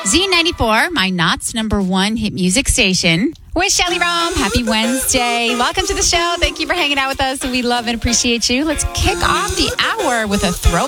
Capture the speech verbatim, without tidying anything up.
Z ninety-four, my Knott's number one hit music station. With Shelly Rome. Happy Wednesday. Welcome to the show. Thank you for hanging out with us. We love and appreciate you. Let's kick off the hour with a throwback.